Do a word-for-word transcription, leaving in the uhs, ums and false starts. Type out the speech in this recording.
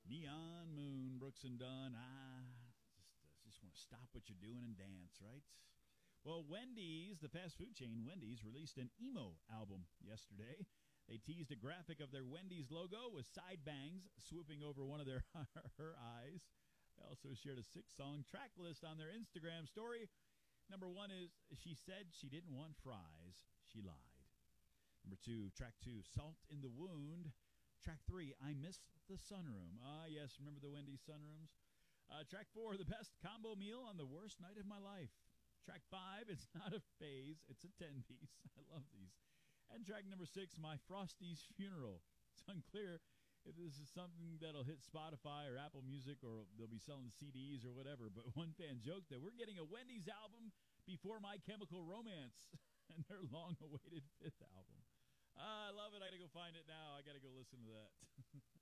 Neon Moon, Brooks and Dunn. Ah, just, uh, just want to stop what you're doing and dance, right? Well, Wendy's, the fast food chain Wendy's, released an emo album yesterday. They teased a graphic of their Wendy's logo with side bangs swooping over one of their her eyes. They also shared a six-song track list on their Instagram story. Number one is She Said She Didn't Want Fries. She Lied. Number two, track two, Salt in the Wound. Track three, I Miss the Sunroom. Ah, yes, remember the Wendy's sunrooms? Uh, track four, the best combo meal on the worst night of my life. Track five, it's not a phase, it's a ten-piece. I love these. And track number six, My Frosty's Funeral. It's unclear if this is something that'll hit Spotify or Apple Music or they'll be selling C Ds or whatever, but one fan joked that we're getting a Wendy's album before My Chemical Romance and their long-awaited fifth album. Ah, I love it. I got to go find it now. I got to go listen to that.